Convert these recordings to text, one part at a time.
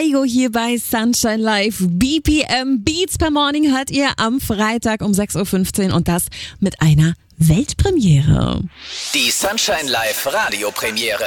Kaigo hier bei Sunshine Live. BPM Beats per Morning hört ihr am Freitag um 6.15 Uhr und das mit einer Weltpremiere. Die Sunshine Live Radiopremiere.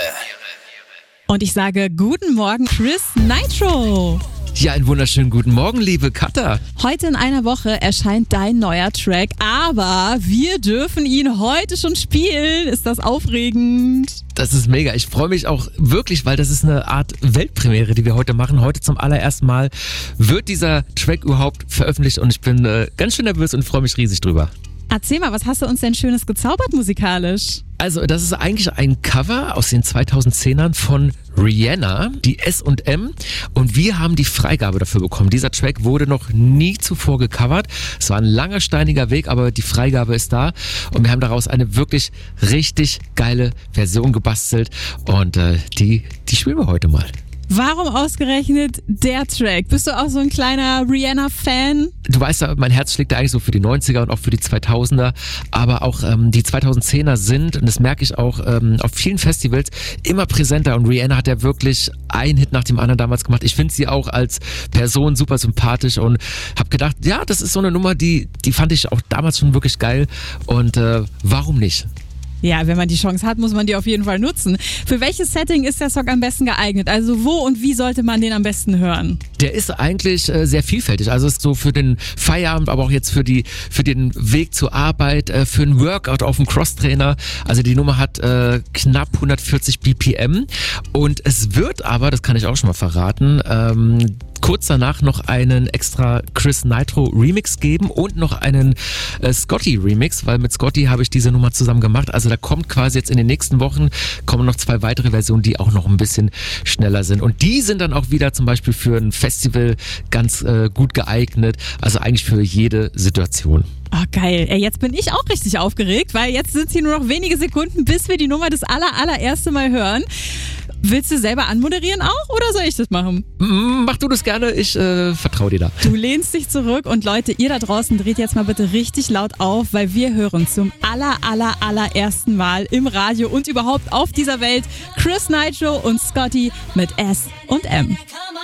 Und ich sage guten Morgen, Chris Nitro. Ja, einen wunderschönen guten Morgen, liebe Katha. Heute in einer Woche erscheint dein neuer Track, aber wir dürfen ihn heute schon spielen. Ist das aufregend? Das ist mega. Ich freue mich auch wirklich, weil das ist eine Art Weltpremiere, die wir heute machen. Heute zum allerersten Mal wird dieser Track überhaupt veröffentlicht und ich bin ganz schön nervös und freue mich riesig drüber. Erzähl mal, was hast du uns denn Schönes gezaubert musikalisch? Also, das ist eigentlich ein Cover aus den 2010ern von Rihanna, die S&M, und wir haben die Freigabe dafür bekommen. Dieser Track wurde noch nie zuvor gecovert. Es war ein langer, steiniger Weg, aber die Freigabe ist da und wir haben daraus eine wirklich richtig geile Version gebastelt und die spielen wir heute mal. Warum ausgerechnet der Track? Bist du auch so ein kleiner Rihanna-Fan? Du weißt ja, mein Herz schlägt ja eigentlich so für die 90er und auch für die 2000er, aber auch die 2010er sind, und das merke ich auch auf vielen Festivals, immer präsenter, und Rihanna hat ja wirklich einen Hit nach dem anderen damals gemacht. Ich finde sie auch als Person super sympathisch und habe gedacht, ja, das ist so eine Nummer, die fand ich auch damals schon wirklich geil, und warum nicht? Ja, wenn man die Chance hat, muss man die auf jeden Fall nutzen. Für welches Setting ist der Song am besten geeignet? Also wo und wie sollte man den am besten hören? Der ist eigentlich sehr vielfältig. Also ist so für den Feierabend, aber auch jetzt für den Weg zur Arbeit, für einen Workout auf dem Crosstrainer. Also die Nummer hat knapp 140 BPM und es wird aber, das kann ich auch schon mal verraten, kurz danach noch einen extra Chris Nitro Remix geben und noch einen Scotty Remix, weil mit Scotty habe ich diese Nummer zusammen gemacht. Also da kommt quasi jetzt in den nächsten Wochen kommen noch 2 weitere Versionen, die auch noch ein bisschen schneller sind. Und die sind dann auch wieder zum Beispiel für ein Festival ganz gut geeignet. Also eigentlich für jede Situation. Oh, geil. Jetzt bin ich auch richtig aufgeregt, weil jetzt sind es hier nur noch wenige Sekunden, bis wir die Nummer das allererste Mal hören. Willst du selber anmoderieren auch oder soll ich das machen? Mach du das gerne, ich vertraue dir da. Du lehnst dich zurück und Leute, ihr da draußen dreht jetzt mal bitte richtig laut auf, weil wir hören zum allerersten Mal im Radio und überhaupt auf dieser Welt Chris Nitro und Scotty mit S&M.